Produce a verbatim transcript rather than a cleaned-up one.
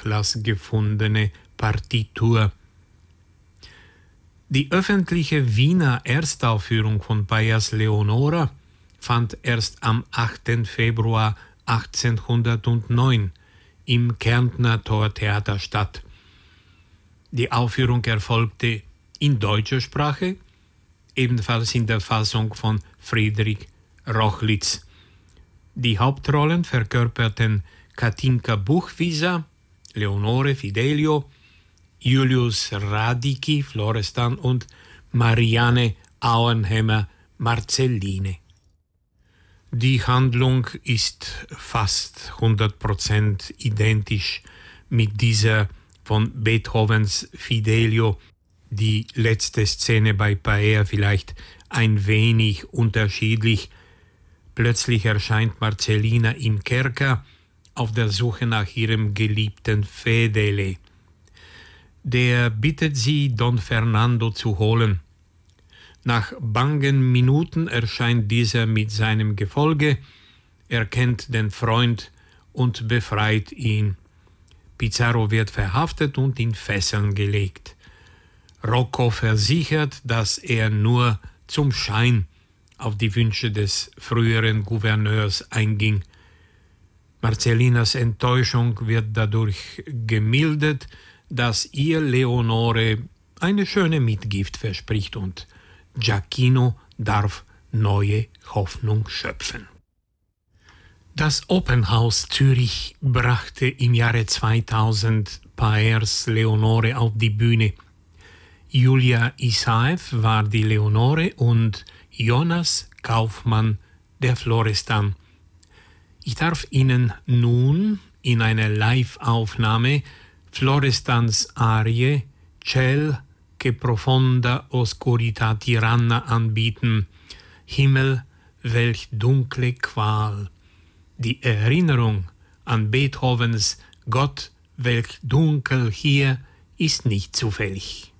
Nachlass gefundene Partitur. Die öffentliche Wiener Erstaufführung von Payas Leonora fand erst am achten Februar achtzehnhundertneun im Kärntner Tortheater statt. Die Aufführung erfolgte in deutscher Sprache, ebenfalls in der Fassung von Friedrich Rochlitz. Die Hauptrollen verkörperten Katinka Buchwieser, Leonore Fidelio, Julius Radicki, Florestan und Marianne Auenheimer, Marcelline. Die Handlung ist fast hundert Prozent identisch mit dieser von Beethovens Fidelio, die letzte Szene bei Paer vielleicht ein wenig unterschiedlich. Plötzlich erscheint Marcellina im Kerker auf der Suche nach ihrem geliebten Fedele. Der bittet sie, Don Fernando zu holen. Nach bangen Minuten erscheint dieser mit seinem Gefolge, erkennt den Freund und befreit ihn. Pizarro wird verhaftet und in Fesseln gelegt. Rocco versichert, dass er nur zum Schein auf die Wünsche des früheren Gouverneurs einging. Marcellinas Enttäuschung wird dadurch gemildert, dass ihr Leonore eine schöne Mitgift verspricht und Giacchino darf neue Hoffnung schöpfen. Das Opernhaus Zürich brachte im Jahre zweitausend Paers Leonore auf die Bühne. Julia Isaev war die Leonore und Jonas Kaufmann der Florestan. Ich darf Ihnen nun in einer Live-Aufnahme Florestans Arie Ciel che profonda oscurità tiranna anbieten, Himmel, welch dunkle Qual. Die Erinnerung an Beethovens Gott, welch dunkel hier, ist nicht zufällig.